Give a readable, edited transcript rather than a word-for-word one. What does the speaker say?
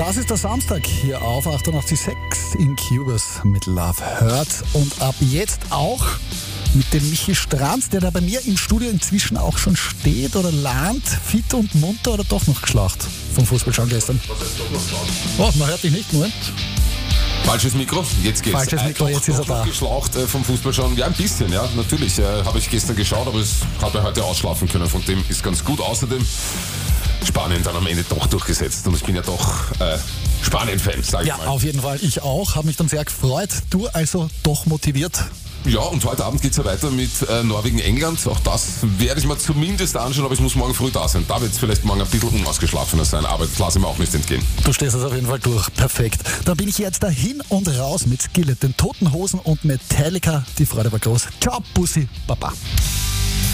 Das ist der Samstag hier auf 88.6 in Cubus mit Love Hurts und ab jetzt auch mit dem Michi Stranz, der da bei mir im Studio inzwischen auch schon steht oder lahnt, fit und munter oder doch noch geschlacht vom Fußballschauen gestern. Was heißt doch noch dran? Oh, man hört dich nicht, Moment. Falsches Mikro, jetzt geht's. Falsches Mikro, jetzt ist er da. Geschlaucht vom Fußballschauen, ja ein bisschen, ja, natürlich. Habe ich gestern geschaut, aber es hat er heute ausschlafen können, von dem ist ganz gut. Außerdem Spanien dann am Ende doch durchgesetzt und ich bin ja doch Spanien-Fan, sag ich mal. Ja, auf jeden Fall, ich auch, habe mich dann sehr gefreut. Du also doch motiviert? Ja, und heute Abend geht's ja weiter mit Norwegen-England. Auch das werde ich mir zumindest anschauen, aber ich muss morgen früh da sein. Da wird es vielleicht morgen ein bisschen unausgeschlafener sein, aber das lasse ich mir auch nicht entgehen. Du stehst es auf jeden Fall durch. Perfekt. Dann bin ich jetzt da hin und raus mit Skillet, den Toten Hosen und Metallica. Die Freude war groß. Ciao, Bussi, Baba.